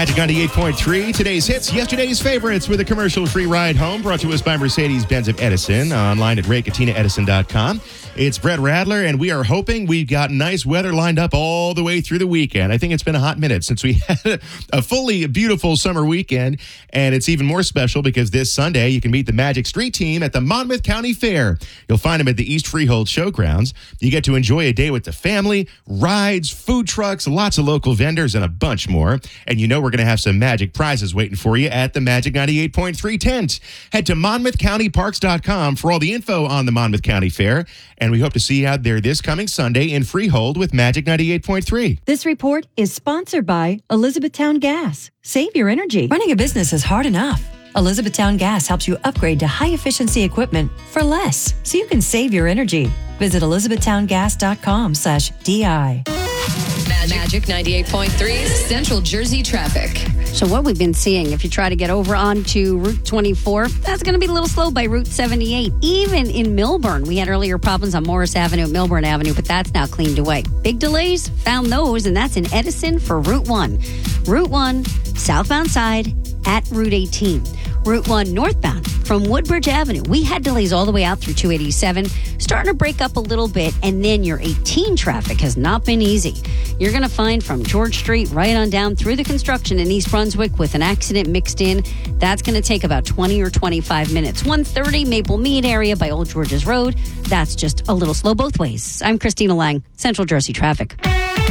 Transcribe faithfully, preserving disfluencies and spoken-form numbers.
Magic ninety-eight point three, today's hits, yesterday's favorites with a commercial-free ride home, brought to us by Mercedes-Benz of Edison, online at ray katina edison dot com. It's Brett Radler, and we are hoping we've got nice weather lined up all the way through the weekend. I think it's been a hot minute since we had a fully beautiful summer weekend, and it's even more special because this Sunday you can meet the Magic Street Team at the Monmouth County Fair. You'll find them at the East Freehold Showgrounds. You get to enjoy a day with the family, rides, food trucks, lots of local vendors, and a bunch more. And you know we're going to have some Magic prizes waiting for you at the Magic ninety-eight point three tent. Head to monmouth county parks dot com for all the info on the Monmouth County Fair. And we hope to see you out there this coming Sunday in Freehold with Magic ninety-eight point three. This report is sponsored by Elizabethtown Gas. Save your energy. Running a business is hard enough. Elizabethtown Gas helps you upgrade to high-efficiency equipment for less, so you can save your energy. Visit elizabethtown gas dot com slash D I. Magic ninety-eight point three Central Jersey traffic. So what we've been seeing, if you try to get over onto Route twenty-four, that's going to be a little slow by Route seventy-eight. Even in Millburn, we had earlier problems on Morris Avenue, Millburn Avenue, but that's now cleaned away. Big delays, found those, and that's in Edison for Route one. Route one, southbound side at Route eighteen. Route one northbound from Woodbridge Avenue. We had delays all the way out through two eighty-seven, starting to break up a little bit, and then your eighteen traffic has not been easy. You're going to find from George Street right on down through the construction in East Brunswick with an accident mixed in. That's going to take about twenty or twenty-five minutes. one thirty Maple Mead area by Old George's Road. That's just a little slow both ways. I'm Christina Lang, Central Jersey Traffic.